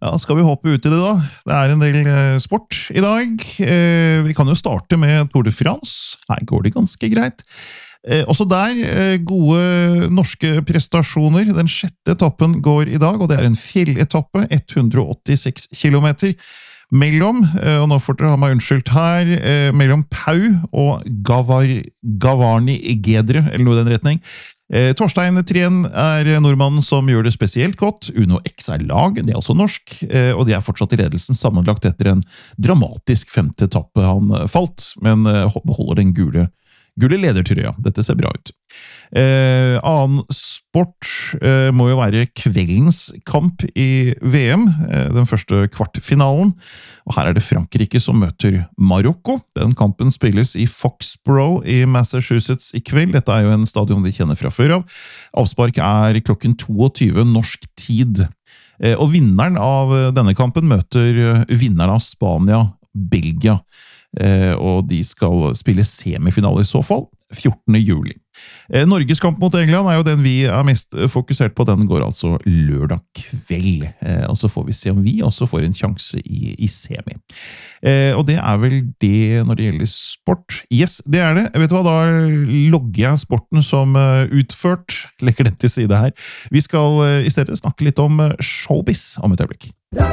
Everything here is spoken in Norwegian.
Ja, skal vi hoppe ut i det da? Det en del sport i dag. Vi kan jo starte med Tour de France. Her går det ganske greit. Også der gode norske prestasjoner. Den sjette etappen går i dag, og det en fjelletappe, 186 kilometer. Mellom, og nå får dere ha meg unnskyldt her, mellom Pau og Gavarni Gedre, eller noe i den retning. Torstein Trien nordmannen som gjør det spesielt godt. Uno X lag, det også norsk, og de fortsatt i ledelsen sammenlagt etter en dramatisk femte etappe han falt, men beholder den gule ledertrøya. Dette ser bra ut. Annen sport må jo være kveldens kamp i VM, den første kvartfinalen, og her det Frankrike som møter Marokko. Den kampen spilles i Foxborough i Massachusetts i kveld. Dette jo en stadion vi kjenner fra før av. Avspark klokken 22 norsk tid. Og vinneren av denne kampen møter vinneren av Spania-Belgia, og de skal spille semifinale i så fall, 14. juli. Norges kamp mot England jo den vi mest fokusert på, den går altså lørdag kveld, og så får vi se om vi også får en sjanse i semi. Og det vel det når det gjelder sport. Yes, det det. Vet du hva, da logger jeg sporten som utført, legger den til side her. Vi skal i stedet snakke litt om showbiz om et øyeblikk.